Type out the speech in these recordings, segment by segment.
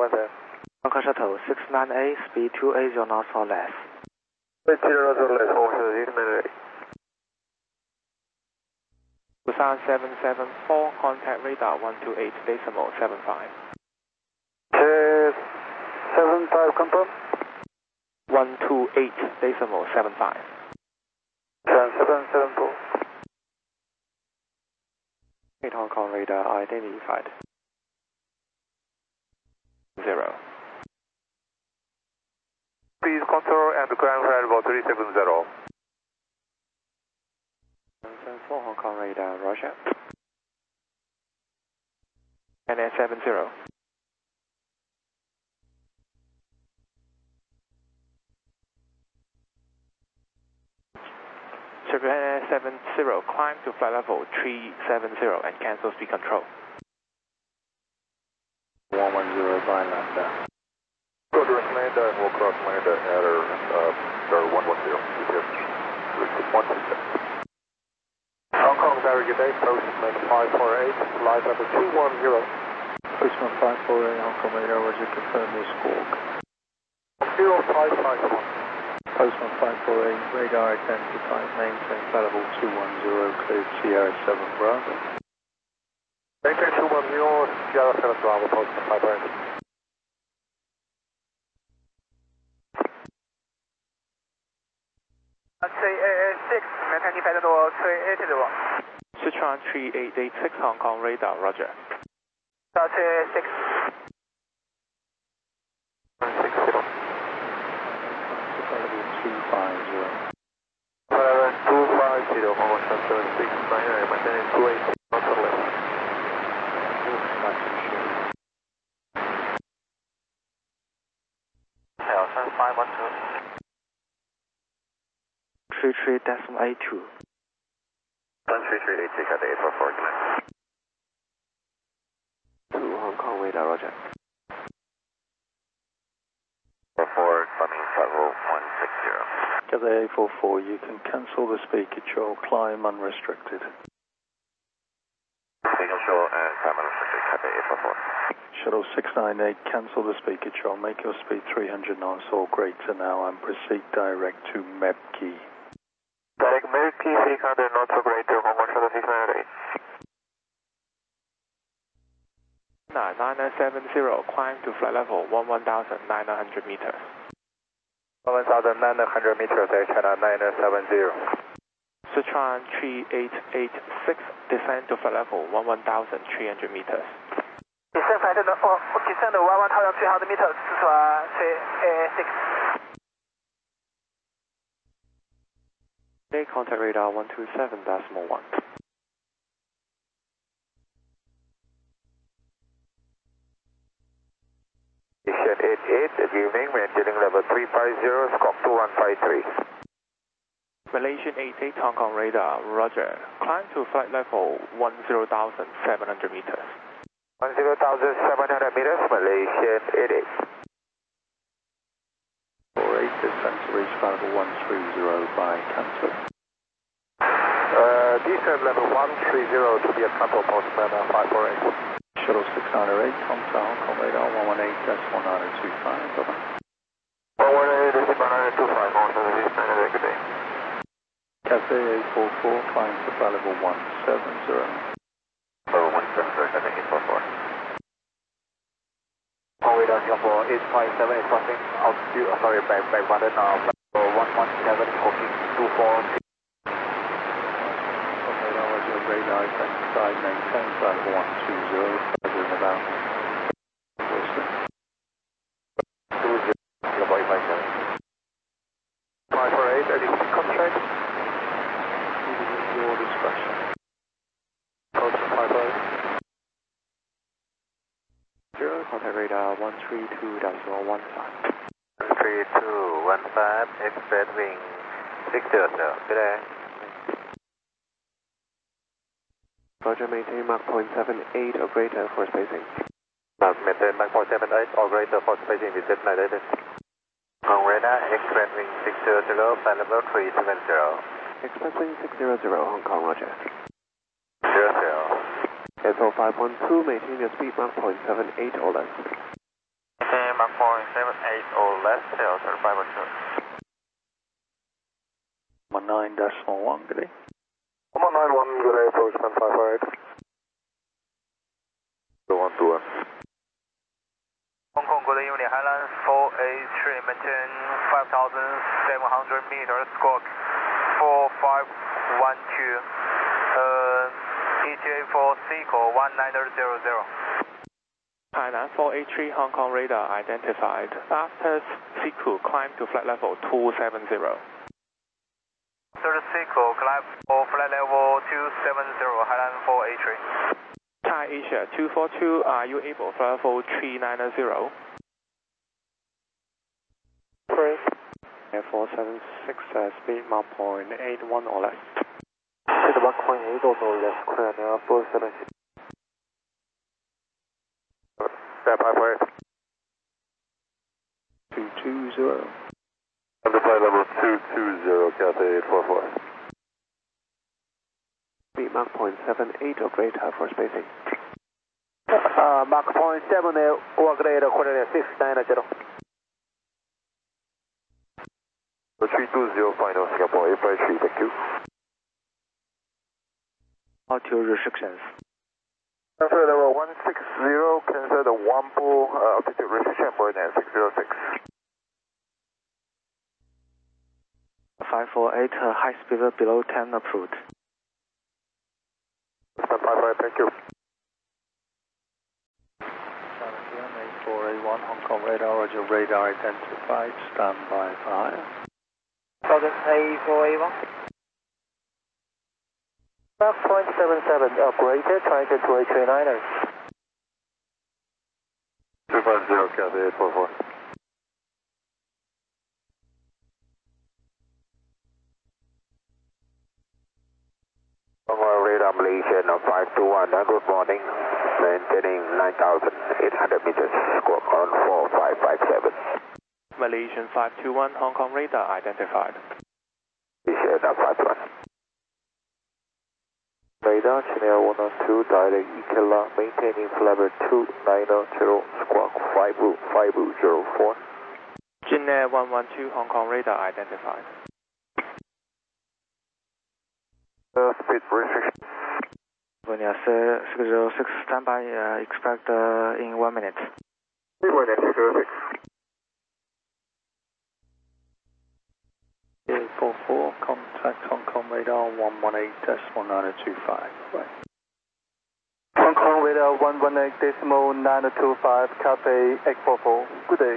What's that? Hong Kong Shuttle 69A, speed 280 knots or less. 280 knots or less, Hong Kong Shuttle 69A. Busan 774, contact radar 128.75. 75, confirm. 128.75. 774. 8 Hong Kong radar identified. 0. Please control and ground flight level 370. 4 Hong Kong radar, roger. NS 70. NS 70, climb to flight level 370 and cancel speed control. 110 by lambda. Go to Lambda and we'll cross Lambda at our 110. GPS 127. Hong Kong, very good day. Postman 548, flight level 210. Postman 548, Hong Kong radar, roger, confirm your squawk. 0551. Postman 548, radar identified, maintain flight level 210, cleared Sierra 7 Bravo. Maintain 210, Sierra 7 Bravo, Postman 548. maintain flight level 380. Sichuan 3886, Hong Kong radar, roger. 386. 160. 250. 250, Hong Kong Shuttle 699, maintain 280 knots or less. Sun 512. 33.82. Sun 3386 at the 844 connect. 2 Hong Kong radar, roger. 44, climbing flight level 160. Cathay 844, you can cancel the speed control, climb unrestricted. Speed control and climb unrestricted, Cathay 844. Shuttle 698, cancel the speed control, make your speed 300 knots or greater now and proceed direct to MEPKI. Direct MEPKI 300 knots or greater, Hong Kong Shuttle 698. 970, climb to flight level 11,900 meters. 1,900 meters, Air China 970. Sichuan 3886, descend to flight level 11,300 meters. Descend 11,300 meters, Sichuan 386. Okay, contact radar 127.1. Station 88, good evening, maintaining level 350, squawk 2153. Malaysian 88, Hong Kong radar, roger. Climb to flight level 10,700 meters. 10,700 meters, Malaysian 88. 48, descend to reach flight level 130 by cancel. Descent level 130 to be at control postman 548. Shuttle 698, contact Hong Kong radar 118-1925, over. 118-1925, Hong Kong 698, good day. Cathay 844, climb to flight level 170. 170, Cathay 844. Hong Radar Singapore 857 is crossing altitude, back button now, 117, Hawking 240. Radar identified, maintain flight level 120, further in about Wilson. 20, Singapore 857. 548, any constraint? Your discretion. Postman 548. 0, contact radar 132.015. 3215, expect wing 600, good day. Roger, maintain Mach 0.78 or greater for spacing. Maintain Mach 0.78 or greater for spacing with Z9. Hong Radar, expect wing 600, flight level 370. Express wing 600, Hong Kong, roger. 00. SO 512, maintain your speed Mach 0.78 or less. Mach 0.78 or less, tail 35 or 19.1, good day. 191, good day, approach 158. Go on to us. Hong Kong, good evening, Highland 483, maintain 5,700 meters, squawk 4512, ETA for Seco 1900. Hainan 483 Hong Kong radar identified. After Seco, climb to flight level 270. After Seco, climb for flight level 270, Highland 483. Thai Asia 242, are you able for level 390? Air 476, speed Mach 0.81 or less. Speed Mach 0.8 or less, clear now 476. Stand by for 220. Under flight level 220, Cathay 844. Speed Mach 0.78 or greater for spacing. Mach 0.78 or greater, Korea 690. 320 final, Singapore 853, thank you. Altitude restrictions. Flight level 160, cancel the Wampo altitude restriction, bird and 606. 548, high speed below 10 approved. Stand by for thank you. 481 Hong Kong radar, roger, radar identified, stand by for higher. 481. Mach 0.77 operator, trying to 2839ers. 250, Cathay 844. Radar Malaysian 521, good morning. Maintaining 9,800 meters, squawk on 4557. Malaysian 521 Hong Kong radar identified. Malaysian 521. Radar channel 112, direct Ikela, maintaining flight level 290, squawk 5004. Jinair 112 Hong Kong radar identified. Speed restriction. Virginia 606, standby, expect in 1 minute. 606. 844, contact Hong Kong radar 118.9025. Right. Hong Kong radar 118.9025, Cathay 844. Good day.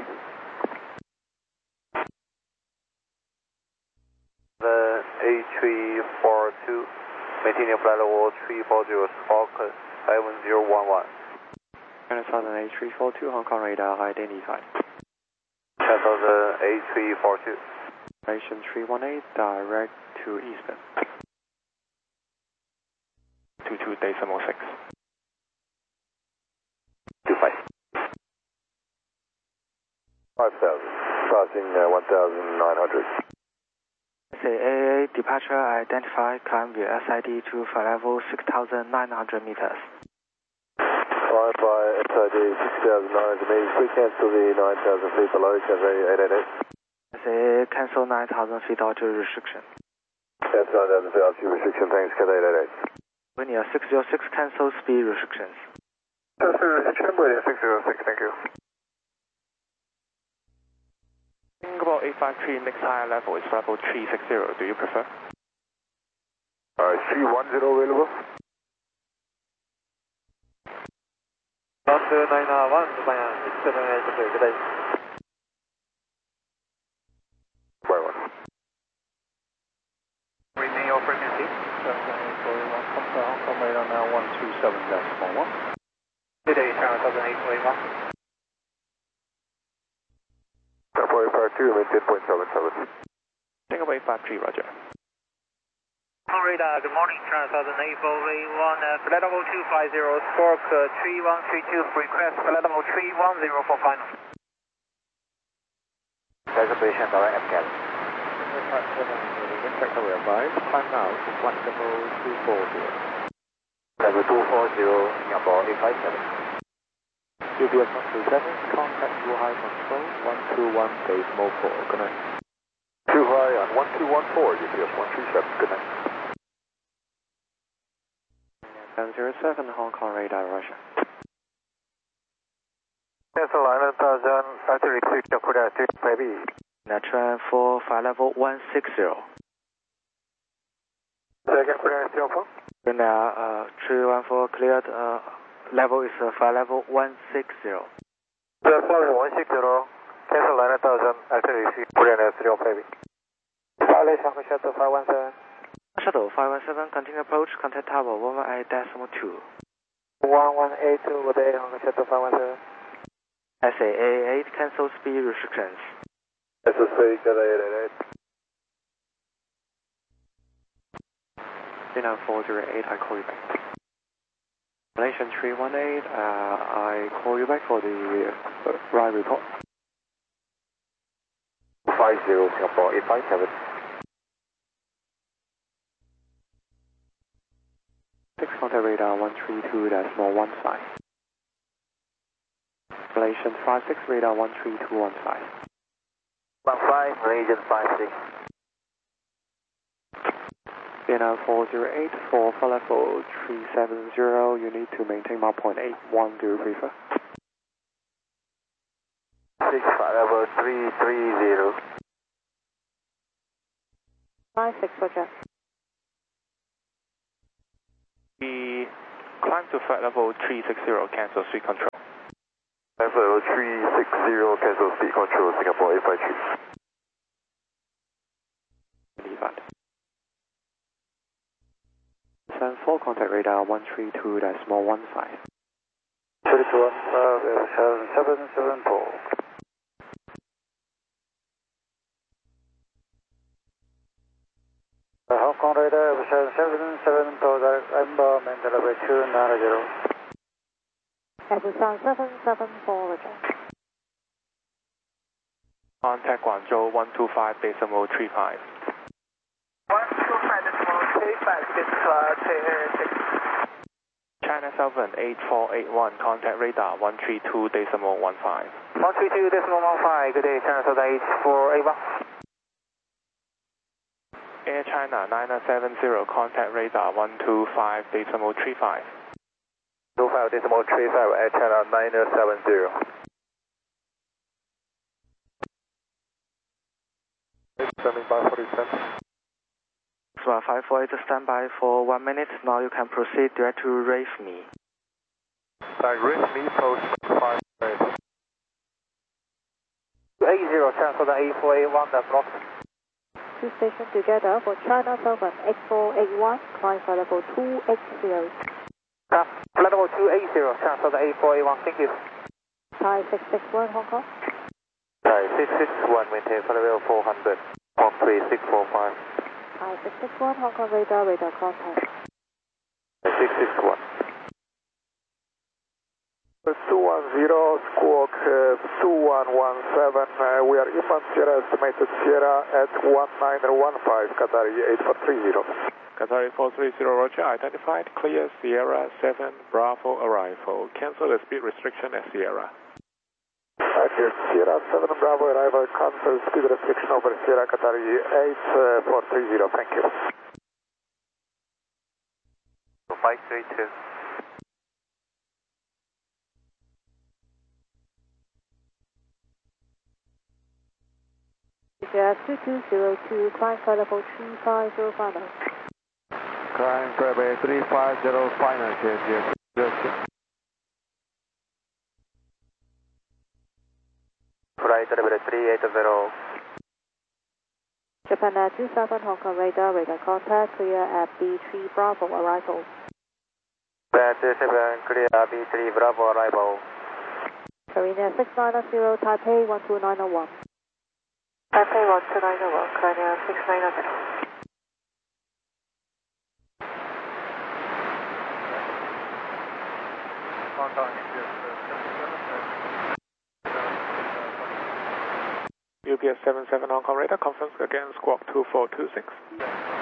The A342, maintaining flight level 340, squawk 5011. Southern A342 Hong Kong radar identified. Southern A342. Malaysian 318, direct to Eastern. 22.6. 25. 5,000, crossing 1,900. SAA departure identified, climb via SID to flight level 6,900 meters. Climb by SID 6,900 meters, we cancel the 9,000 feet below, Cathay 888. SAA cancel 9,000 feet altitude restriction. Cancel 9,000 feet altitude restriction, thanks, Cathay 888. Virginia 606, cancel speed restrictions. Speed restriction, Virginia 606, thank you. Singapore 853, next higher level is level 360, do you prefer? 310 available. 1291, Japan 678, good day. Remain your frequency. 7841, contact Hong Kong radar now 127.1. Good day, Channel 7841. 452, maintain 0.77. Singapore 853, roger. Radar, good morning, Channel 7841, flight level 250, squawk 3132, request flight level 310 for final. Reservation direct MCAT. Inspector will advise, climb now to flight level 240. Level 240, Singapore 857. UPS 137, contact Wuhai Control 121 decimal 4. Good night. Wuhai on 1214, UPS 137. Good night. 707, Hong Kong radar, Russia. Cancel 9000, altitude restrict for the street, maybe. Natural for flight level 160. Second clearance 04. Right now, 314 cleared, level is flight level 160. Flight level 160, cancel 9000, altitude restrict for the street, maybe. Violation for shuttle 517. Shuttle 517, continue approach, contact tower 118.2. 1182, good day, Hong Kong shuttle 517. SAA 8, cancel speed restrictions. SSA, good day, 88. 39408, I call you back. Malaysian 318, I call you back for the ride report. 50, Singapore 857. 6 contact radar 132.15. Malaysian 56 radar 13215. 15, Malaysian 56. Vietnam 408 for flight level 370, you need to maintain Mach point 81, do you prefer? 6 flight level 330. 56, Roger. We climb to flight level 360, cancel speed control. Flight level 360, cancel speed control, Singapore 853. Leeward. 74 contact radar 132.15. 774. Hong Kong radar 774, direct inbound, delivery 290. Busan 774, Roger. Contact Guangzhou 125.35. 125.35, this is China Southern 8481, contact radar 132.15. 132.15, good day, China Southern 8481. Air China 970, contact radar 125.35. 25.35, Air China 970. 7547. 548, stand by for 1 minute. Now you can proceed direct to RAFE-me. Direct me, post 58. 80, China Southern 8481, that's blocked. Two stations together for China Southern 8481, climb flight level 280. Flight level 280, China Southern 8481, thank you. Thai 661, Hong Kong. Thai 661, maintain flight level 400, 13645. Thai 661, Hong Kong radar, radar contact. 661. 210, squawk 2117, we are inbound Sierra, estimated Sierra at 1915, Qatari 8430. Qatari 430, Roger, identified, clear Sierra 7 Bravo arrival. Cancel the speed restriction at Sierra. Clear Sierra 7 Bravo arrival, cancel speed restriction over Sierra Qatari 8430, thank you. 532. Jet 2202, climb flight level 350 final. Climb Fairway 350 final, Flight level 380. Japan Air 27, Hong Kong radar, radar contact, clear at B3 Bravo arrival. Japan 27, clear B3 Bravo arrival. Korea 6990, Taipei 12901. Taipei 1290, Korea 6990. UPS 77 Hong Kong radar, conference again, squawk 2426.